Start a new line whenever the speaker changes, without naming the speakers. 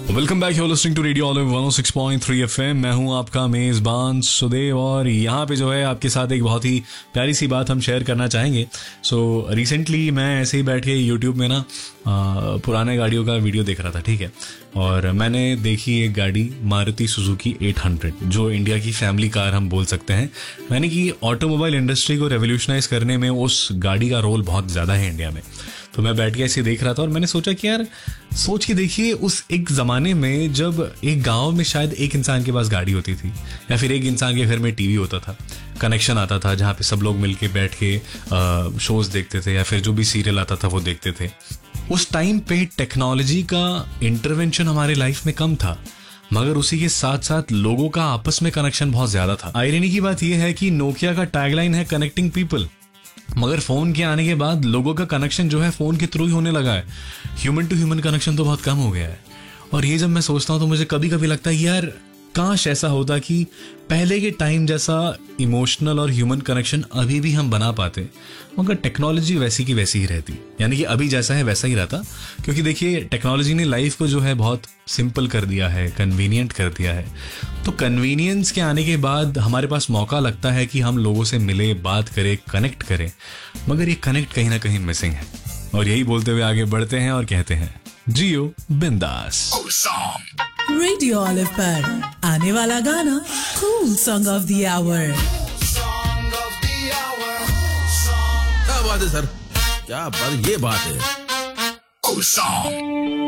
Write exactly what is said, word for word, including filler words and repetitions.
Welcome back, you listening to radio olive one O six point three FM. मैं हूं आपका मेजबान सुदेव और यहाँ पे जो है आपके साथ एक बहुत ही प्यारी सी बात हम शेयर करना चाहेंगे। सो so, रिसेंटली मैं ऐसे ही बैठ के यूट्यूब में ना आ, पुराने गाड़ियों का वीडियो देख रहा था, ठीक है। और मैंने देखी एक गाड़ी मारुति सुजुकी एट हंड्रेड, जो इंडिया की फैमिली कार हम बोल सकते हैं। यानी कि ऑटोमोबाइल इंडस्ट्री को रेवोल्यूशनाइज करने में उस गाड़ी का रोल बहुत ज़्यादा है इंडिया में। तो मैं बैठ के ऐसे देख रहा था और मैंने सोचा कि यार सोच के देखिए, उस एक ज़माने में जब एक गांव में शायद एक इंसान के पास गाड़ी होती थी या फिर एक इंसान के घर में टीवी होता था, कनेक्शन आता था जहाँ पे सब लोग मिलके बैठ के शोज देखते थे या फिर जो भी सीरियल आता था वो देखते थे। उस टाइम पे टेक्नोलॉजी का इंटरवेंशन हमारे लाइफ में कम था, मगर उसी के साथ साथ लोगों का आपस में कनेक्शन बहुत ज़्यादा था। आयरनी की बात यह है कि नोकिया का टैगलाइन है कनेक्टिंग पीपल, मगर फोन के आने के बाद लोगों का कनेक्शन जो है फोन के थ्रू ही होने लगा है। ह्यूमन टू ह्यूमन कनेक्शन तो बहुत कम हो गया है। और ये जब मैं सोचता हूँ तो मुझे कभी कभी लगता है यार काश ऐसा होता कि पहले के टाइम जैसा इमोशनल और ह्यूमन कनेक्शन अभी भी हम बना पाते, मगर टेक्नोलॉजी वैसी की वैसी ही रहती, यानी कि अभी जैसा है वैसा ही रहता। क्योंकि देखिए टेक्नोलॉजी ने लाइफ को जो है बहुत सिंपल कर दिया है, कन्वीनियंट कर दिया है। तो कन्वीनियंस के आने के बाद हमारे पास मौका लगता है कि हम लोगों से मिले, बात करें, कनेक्ट करें, मगर ये कनेक्ट कहीं ना कहीं मिसिंग है। और यही बोलते हुए आगे बढ़ते हैं और कहते हैं जियो बिंदास।
रेडियो ऑलिव पर आने वाला गाना cool song of the our.
क्या बात है सर, क्या बात, ये बात है।